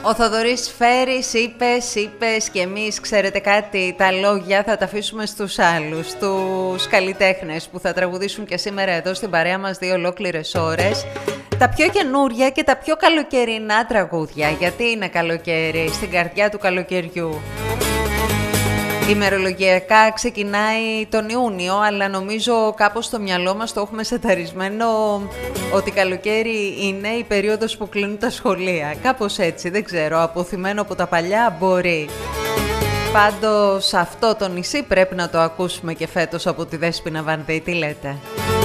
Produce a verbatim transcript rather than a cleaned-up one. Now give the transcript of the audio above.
Ο Θοδωρής Φέρης, είπες, είπες και εμείς, ξέρετε κάτι, τα λόγια θα τα αφήσουμε στους άλλους, τους καλλιτέχνες που θα τραγουδήσουν και σήμερα εδώ στην παρέα μας δύο ολόκληρες ώρες. Τα πιο καινούρια και τα πιο καλοκαιρινά τραγούδια, γιατί είναι καλοκαίρι, στην καρδιά του καλοκαιριού. Ημερολογιακά ξεκινάει τον Ιούνιο, αλλά νομίζω κάπως στο μυαλό μας το έχουμε σεταρισμένο ότι καλοκαίρι είναι η περίοδος που κλείνουν τα σχολεία. Κάπως έτσι, δεν ξέρω, αποθυμένο από τα παλιά μπορεί. Πάντως αυτό το νησί πρέπει να το ακούσουμε και φέτος από τη Δέσποινα Βανδύ, τι λέτε?